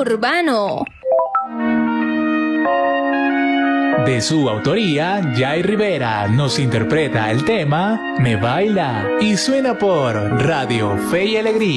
urbano. De su autoría, Jay Rivera nos interpreta el tema Me Baila y suena por Radio Fe y Alegría.